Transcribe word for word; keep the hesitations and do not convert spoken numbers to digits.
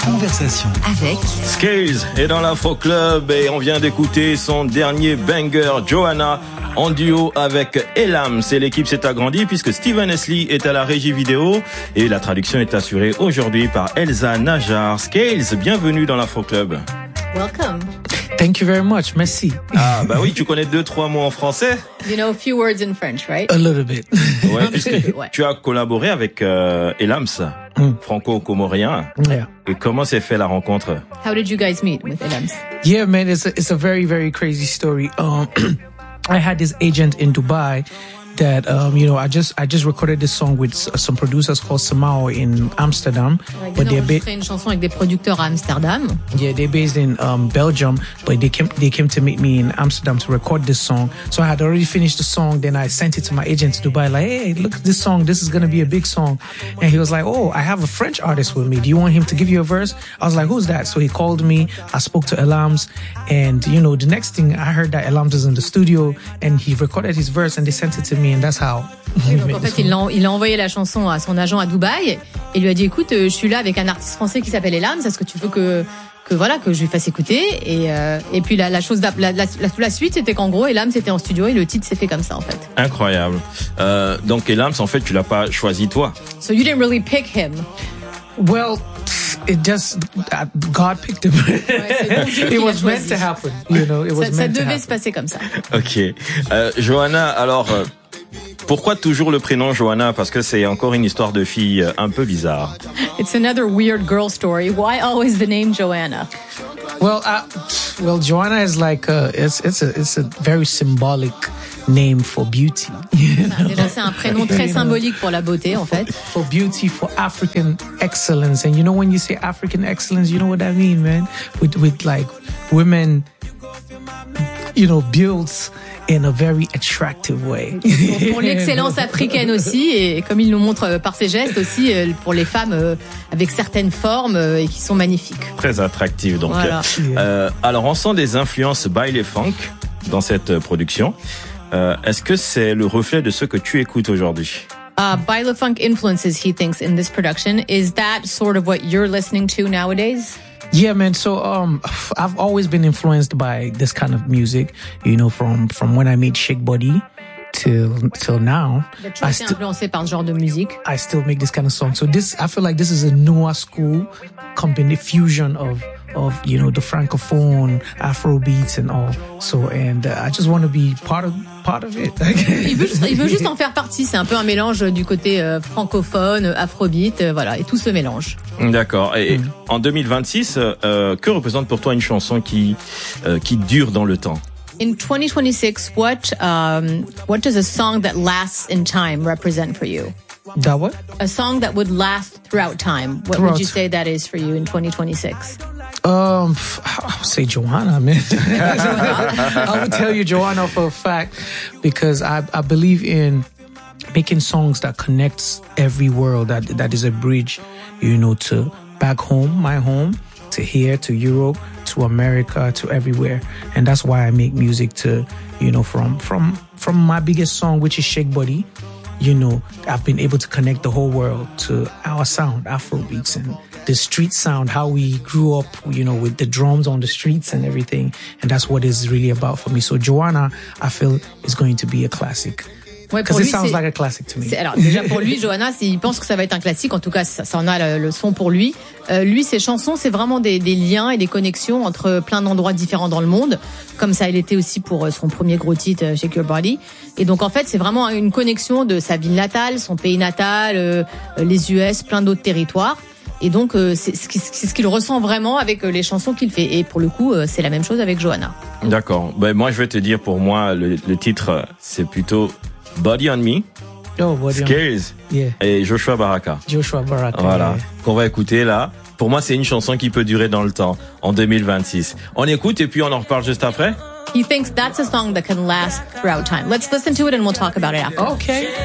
Conversation avec Scales est dans l'Afro Club et on vient d'écouter son dernier banger, Joanna, en duo avec Elam. C'est l'équipe s'est agrandie puisque Steven Leslie est à la régie vidéo et la traduction est assurée aujourd'hui par Elsa Najar. Scales, bienvenue dans l'Afro Club. Welcome. Thank you very much. Merci. Ah, bah oui, tu connais deux, trois mots en français? You know a few words in French, right? A little bit. Ouais, puisque ouais. tu as collaboré avec euh, Elams, mm. franco-comorien. Yeah. Et comment s'est fait la rencontre? How did you guys meet with Elams? Yeah, man, it's a, it's a very, very crazy story. Um, I had this agent in Dubai that, um, you know, I just, I just recorded this song with some producers called Samao in Amsterdam. Like, but they're ba- une chanson avec des producteurs à Amsterdam. Yeah, they're based in um, Belgium, but they came, they came to meet me in Amsterdam to record this song. So I had already finished the song. Then I sent it to my agent to Dubai, like, hey, look at this song. This is going to be a big song. And he was like, oh, I have a French artist with me. Do you want him to give you a verse? I was like, who's that? So he called me. I spoke to Elams. And, you know, the next thing I heard that Elams is in the studio and he recorded his verse and they sent it to me. And that's how. Oui, donc en fait, il a, il a envoyé la chanson à son agent à Dubaï et lui a dit, écoute, je suis là avec un artiste français qui s'appelle Elams. Est-ce que tu veux que que voilà que je lui fasse écouter? Et euh, et puis la, la chose, la, la, la, la suite, c'était qu'en gros, Elams était en studio et le titre s'est fait comme ça en fait. Incroyable. Euh, donc Elams, en fait, tu l'as pas choisi toi. So you didn't really pick him. Well, it just uh, God picked him. Ouais, it was meant to happen, you know. It was ça, ça meant to devait happen. se passer comme ça. Ok. Euh, Joanna, alors. Euh, Pourquoi toujours le prénom Joanna? Parce que c'est encore une histoire de fille un peu bizarre. It's another weird girl story. Why always the name Joanna? Well, uh, well, Joanna is like a, it's it's a it's a very symbolic name for beauty. Déjà, c'est un prénom très symbolique pour la beauté, en fait. For beauty, for African excellence, and you know when you say African excellence, you know what I mean, man. With with like women, you know, built in a very attractive way. Pour, pour l'excellence africaine aussi, et comme il nous montre par ses gestes aussi, pour les femmes avec certaines formes et qui sont magnifiques. Très attractive, donc. Voilà. Euh, alors, on sent des influences baile funk dans cette production. Euh, est-ce que c'est le reflet de ce que tu écoutes aujourd'hui? Uh, baile funk influences, he thinks, in this production. Is that sort of what you're listening to nowadays? Yeah, man. So, um, I've always been influenced by this kind of music, you know, from, from when I made Shake Body till, till now. I st- influencé par ce genre de musique. I still make this kind of song. So this, I feel like this is a newer school company fusion of, of, you know, the Francophone, Afro beats and all. So, and uh, I just want to be part of, part of it. il, veut juste, il veut juste en faire partie. C'est un peu un mélange du côté euh, francophone, afrobeat, euh, voilà, et tout se mélange. D'accord. Et mm. en deux mille vingt-six, euh, que représente pour toi une chanson qui, euh, qui dure dans le temps? In twenty twenty-six, what, um, what does a song that lasts in time represent for you? That what? A song that would last throughout time. What throughout. would you say that is for you in twenty twenty-six? Um, I would say Joanna, man. I would tell you Joanna for a fact because I, I believe in making songs that connects every world, that that is a bridge, you know, to back home, my home, to here, to Europe, to America, to everywhere. And that's why I make music to, you know, from from from my biggest song, which is Shake Body. You know, I've been able to connect the whole world to our sound, Afro beats, and the street sound, how we grew up, you know, with the drums on the streets and everything. And that's what it's really about for me. So Joanna, I feel, is going to be a classic. Ouais, Because it sounds like a classic to me. Alors déjà pour lui, Joanna, il pense que ça va être un classique. En tout cas, ça, ça en a le, le son pour lui. Euh, lui, ses chansons, c'est vraiment des, des liens et des connexions entre plein d'endroits différents dans le monde, comme ça il était aussi pour son premier gros titre, Shake Your Body. Et donc en fait, c'est vraiment une connexion de sa ville natale, son pays natal, euh, les U S, plein d'autres territoires. Et donc euh, c'est, c'est ce qu'il ressent vraiment avec les chansons qu'il fait. Et pour le coup, euh, c'est la même chose avec Joanna. D'accord. Ben moi, je vais te dire, pour moi, le, le titre, c'est plutôt Body on Me, oh, Body Scales yeah. et Joshua Baraka. Joshua Baraka. Voilà, yeah. qu'on va écouter là. Pour moi, c'est une chanson qui peut durer dans le temps, en deux mille vingt-six. On écoute et puis on en reparle juste après. He thinks that's a song that can last throughout time. Let's listen to it and we'll talk about it after. Okay.